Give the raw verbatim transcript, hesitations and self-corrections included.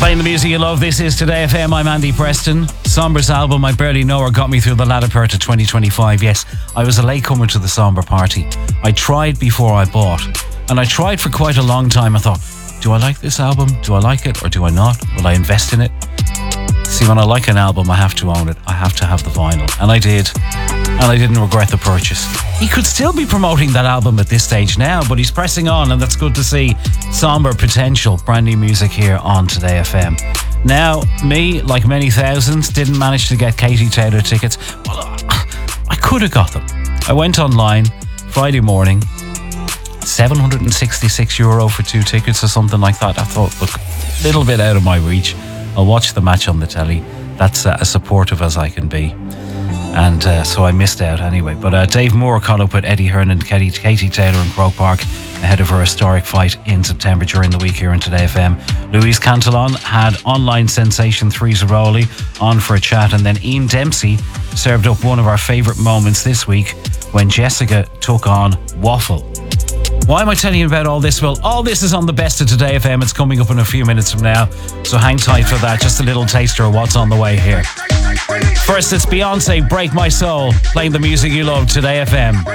Playing the music you love, this is Today F M. I'm Andy Preston. Somber's album, I Barely Know Her, got me through the latter part of twenty twenty-five. Yes, I was a latecomer to the Somber party. I tried before I bought. And I tried for quite a long time. I thought, do I like this album? Do I like it or do I not? Will I invest in it? See, when I like an album, I have to own it. I have to have the vinyl. And I did. And I didn't regret the purchase. He could still be promoting that album at this stage now, but he's pressing on, and that's good to see. Somber Potential, brand new music here on Today F M. Now, me, like many thousands, didn't manage to get Katie Taylor tickets. Well, I could have got them. I went online Friday morning, seven hundred sixty-six euro for two tickets or something like that. I thought, look, a little bit out of my reach. I'll watch the match on the telly. That's uh, as supportive as I can be. And uh, so I missed out anyway. But uh, Dave Moore caught up with Eddie Hearn and Katie, Katie Taylor in Croke Park ahead of her historic fight in September during the week here on Today F M. Louise Cantillon had online sensation Theresa Rowley on for a chat, and then Ian Dempsey served up one of our favourite moments this week when Jessica took on Waffle. Why am I telling you about all this? Well, all this is on the best of Today F M. It's coming up in a few minutes from now, so hang tight for that. Just a little taster of what's on the way here. First, it's Beyonce, Break My Soul, playing the music you love, Today F M.